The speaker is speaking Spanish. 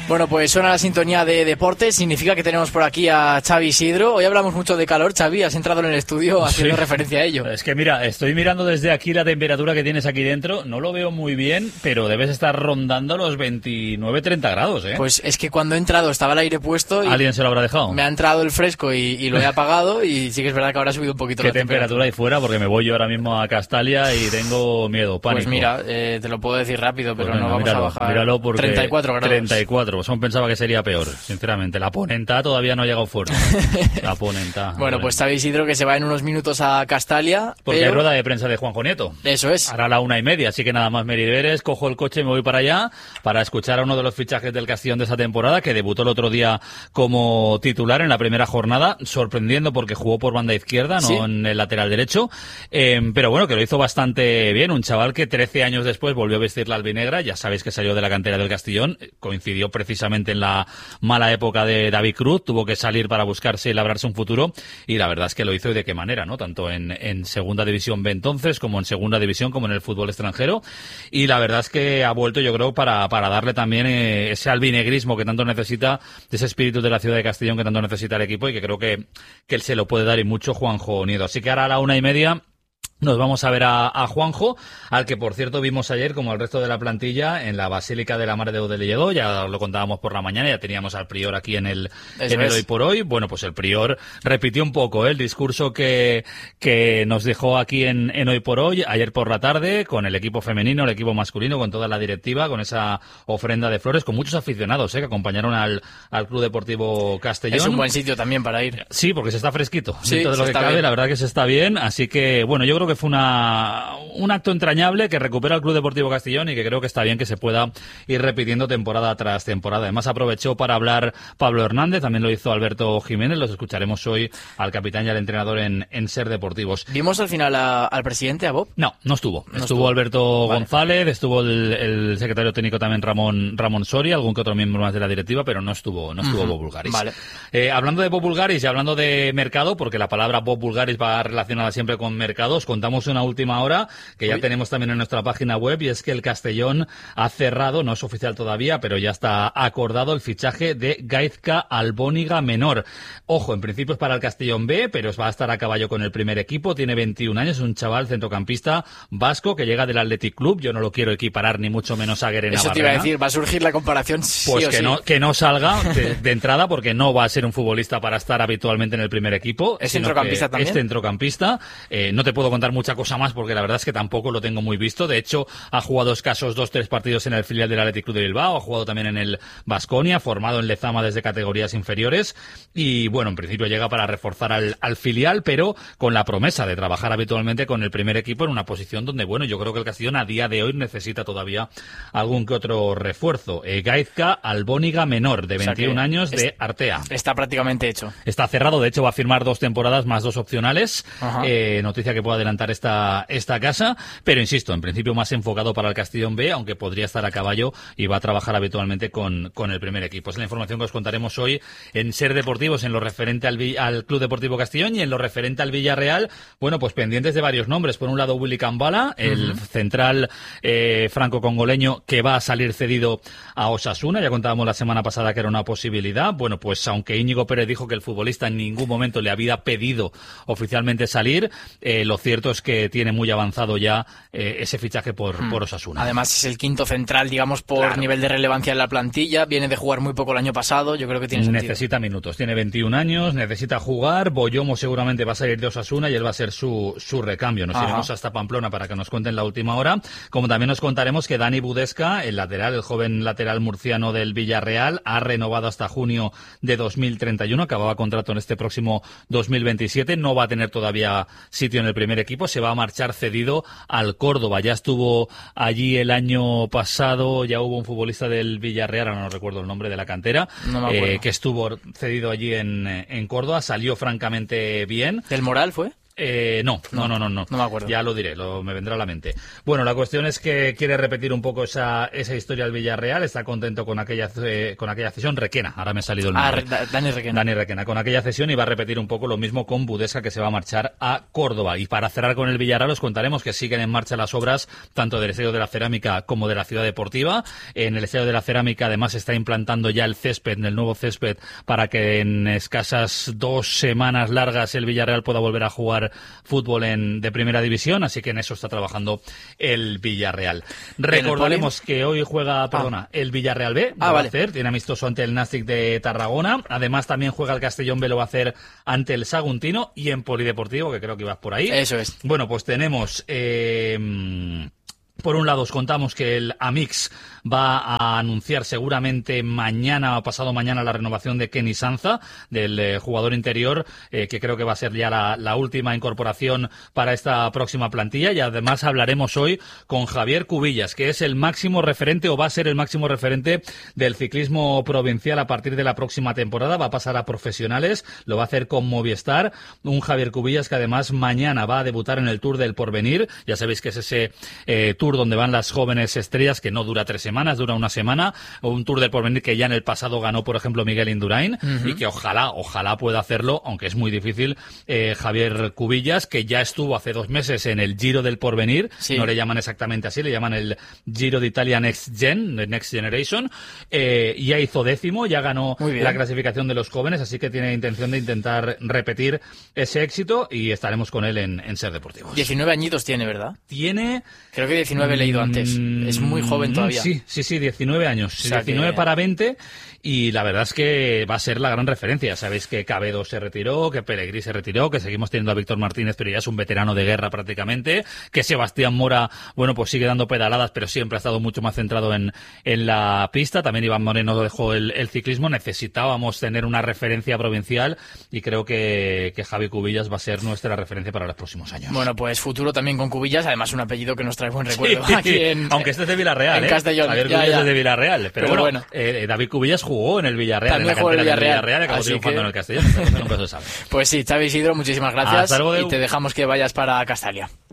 Bueno, pues suena la sintonía de deportes, significa que tenemos por aquí a Xavi Isidro. Hoy hablamos mucho de calor, Xavi, has entrado en el estudio haciendo referencia a ello. Es que mira, estoy mirando desde aquí la temperatura que tienes aquí dentro, no lo veo muy bien, pero debes estar rondando los 29-30 grados, ¿eh? Pues es que cuando he entrado estaba el aire puesto y ¿alguien se lo habrá dejado? Me ha entrado el fresco y lo he apagado y sí que es verdad que ahora ha subido un poquito ¿Qué la temperatura hay fuera? Porque me voy yo ahora mismo a Castalia y tengo miedo, pánico. Pues mira, te lo puedo decir rápido, pero pues venga, no vamos a bajar. Míralo porque 34 grados. 34, pues aún pensaba que sería peor, sinceramente. La Ponenta todavía no ha llegado fuerte. La Ponenta. Bueno, pues Xavi Isidro que se va en unos minutos a Castalia. Porque hay rueda de prensa de Juanjo Nieto. Eso es. Hará la 1:30, así que nada más me liberes, cojo el coche y me voy para allá para escuchar a uno de los fichajes del Castellón de esa temporada, que debutó el otro día como titular en la primera jornada, sorprendiendo porque jugó por banda izquierda, no en el lateral derecho, pero bueno, que lo hizo bastante bien, un chaval que 13 años después volvió a vestir la albinegra, ya sabéis que salió de la cantera del Castellón, coincidió precisamente en la mala época de David Cruz, tuvo que salir para buscarse y labrarse un futuro, y la verdad es que lo hizo y de qué manera, ¿no? Tanto en Segunda División B entonces, como en Segunda División, como en el fútbol extranjero, y la verdad es que ha vuelto, yo creo, para darle también ese albinegrismo que tanto necesita, ese espíritu de la ciudad de Castellón que tanto necesita el equipo, y que creo que él se lo puede dar y mucho Juanjo Nieto. Así que ahora a la 1:30 nos vamos a ver a Juanjo, al que por cierto vimos ayer, como al resto de la plantilla, en la Basílica de la Mare de Déu de Lledó. Ya lo contábamos por la mañana, ya teníamos al prior aquí en el Hoy por Hoy. Bueno, pues el prior repitió un poco el discurso que nos dejó aquí en Hoy por Hoy, ayer por la tarde, con el equipo femenino, el equipo masculino, con toda la directiva, con esa ofrenda de flores, con muchos aficionados que acompañaron al Club Deportivo Castellón. Es un buen sitio también para ir. Sí, porque se está fresquito. Sí, de lo que cabe, la verdad que se está bien. Así que, bueno, yo creo que fue un acto entrañable que recupera el Club Deportivo Castellón y que creo que está bien que se pueda ir repitiendo temporada tras temporada. Además aprovechó para hablar Pablo Hernández, también lo hizo Alberto Jiménez, los escucharemos hoy al capitán y al entrenador en Ser Deportivos. ¿Vimos al final al presidente, a Bob? No estuvo. Estuvo Alberto González, estuvo el secretario técnico también Ramón Soria, algún que otro miembro más de la directiva, pero no estuvo Bob Bulgaris. Vale. Hablando de Bob Bulgaris y hablando de mercado, porque la palabra Bob Bulgaris va relacionada siempre con mercados, contamos una última hora que ya tenemos también en nuestra página web, y es que el Castellón ha cerrado, no es oficial todavía, pero ya está acordado el fichaje de Gaizka Albóniga Menor. Ojo, en principio es para el Castellón B, pero va a estar a caballo con el primer equipo, tiene 21 años, es un chaval centrocampista vasco que llega del Athletic Club. Yo no lo quiero equiparar ni mucho menos a Guerena Eso te Barrena. iba a decir, va a surgir la comparación sí pues o sí. Que no salga de entrada, porque no va a ser un futbolista para estar habitualmente en el primer equipo. ¿Es centrocampista también? Es centrocampista. No te puedo contar mucha cosa más porque la verdad es que tampoco lo tengo muy visto. De hecho, ha jugado escasos 2-3 partidos en el filial del Athletic Club de Bilbao, ha jugado también en el Baskonia, formado en Lezama desde categorías inferiores, y bueno, en principio llega para reforzar al filial, pero con la promesa de trabajar habitualmente con el primer equipo en una posición donde, bueno, yo creo que el Castellón a día de hoy necesita todavía algún que otro refuerzo. Gaizka Albóniga Menor, de 21 años, de Artea. Está prácticamente hecho. Está cerrado, de hecho va a firmar 2 temporadas más 2 opcionales, noticia que puedo adelantar esta casa, pero insisto, en principio más enfocado para el Castellón B, aunque podría estar a caballo y va a trabajar habitualmente con el primer equipo. Es la información que os contaremos hoy en Ser Deportivos, en lo referente al Club Deportivo Castellón, y en lo referente al Villarreal, bueno, pues pendientes de varios nombres. Por un lado, Willy Cambala, el central franco-congoleño que va a salir cedido a Osasuna. Ya contábamos la semana pasada que era una posibilidad. Bueno, pues aunque Íñigo Pérez dijo que el futbolista en ningún momento le había pedido oficialmente salir, lo cierto es que tiene muy avanzado ya ese fichaje por Osasuna. Además es el quinto central, digamos, por nivel de relevancia en la plantilla. Viene de jugar muy poco el año pasado. Yo creo que tiene sentido. Necesita minutos. Tiene 21 años, necesita jugar. Boyomo seguramente va a salir de Osasuna y él va a ser su recambio. Nos iremos hasta Pamplona para que nos cuenten la última hora. Como también nos contaremos que Dani Budesca, el joven lateral murciano del Villarreal, ha renovado hasta junio de 2031. Acababa contrato en este próximo 2027. No va a tener todavía sitio en el primer equipo. Se va a marchar cedido al Córdoba. Ya estuvo allí el año pasado. Ya hubo un futbolista del Villarreal, ahora no recuerdo el nombre de la cantera, que estuvo cedido allí en Córdoba. Salió francamente bien. ¿Del Moral fue? No me acuerdo. Ya lo diré, me vendrá a la mente. Bueno, la cuestión es que quiere repetir un poco esa historia del Villarreal, está contento con aquella cesión. Requena, ahora me ha salido el nombre. Dani Requena, con aquella cesión, y va a repetir un poco lo mismo con Budesca, que se va a marchar a Córdoba. Y para cerrar con el Villarreal os contaremos que siguen en marcha las obras tanto del Estadio de la Cerámica como de la Ciudad Deportiva. En el Estadio de la Cerámica además se está implantando ya el nuevo césped, para que en escasas 2 semanas largas el Villarreal pueda volver a jugar fútbol de primera división, así que en eso está trabajando el Villarreal. Recordaremos que hoy juega, el Villarreal B, va a hacer, tiene amistoso ante el Nàstic de Tarragona, además también juega el Castellón B, lo va a hacer ante el Saguntino, y en Polideportivo, que creo que ibas por ahí. Eso es. Bueno, pues tenemos... por un lado, os contamos que el Amix va a anunciar seguramente mañana o pasado mañana la renovación de Kenny Sanza, del jugador interior, que creo que va a ser ya la última incorporación para esta próxima plantilla. Y además hablaremos hoy con Javier Cubillas, que es el máximo referente, o va a ser el máximo referente del ciclismo provincial a partir de la próxima temporada. Va a pasar a profesionales, lo va a hacer con Movistar. Un Javier Cubillas que además mañana va a debutar en el Tour del Porvenir. Ya sabéis que es ese Tour donde van las jóvenes estrellas, que no dura 3 semanas, dura una semana, o un Tour del Porvenir que ya en el pasado ganó, por ejemplo, Miguel Indurain, y que ojalá pueda hacerlo, aunque es muy difícil, Javier Cubillas, que ya estuvo hace 2 meses en el Giro del Porvenir, no le llaman exactamente así, le llaman el Giro de Italia Next Generation, ya hizo 10º, ya ganó la clasificación de los jóvenes, así que tiene intención de intentar repetir ese éxito, y estaremos con él en Ser Deportivos. 19 añitos tiene, ¿verdad? Creo que 19 he leído antes. Es muy joven todavía. Sí, 19 años. O sea 19 para 20, y la verdad es que va a ser la gran referencia. Sabéis que Cabedo se retiró, que Pellegrí se retiró, que seguimos teniendo a Víctor Martínez, pero ya es un veterano de guerra prácticamente, que Sebastián Mora, bueno, pues sigue dando pedaladas, pero siempre ha estado mucho más centrado en la pista. También Iván Moreno dejó el ciclismo. Necesitábamos tener una referencia provincial, y creo que Javi Cubillas va a ser nuestra referencia para los próximos años. Bueno, pues futuro también con Cubillas, además un apellido que nos trae buen recuerdo. Aquí aunque este es de Villarreal, en Castellón. Javier Cubillas es de Villarreal, pero bueno. David Cubillas jugó en el Villarreal, también en la cantera del Villarreal, y acabó triunfando en el Castellón, nunca se sabe. Pues sí, Xavi Isidro, muchísimas gracias, y te dejamos que vayas para Castalia.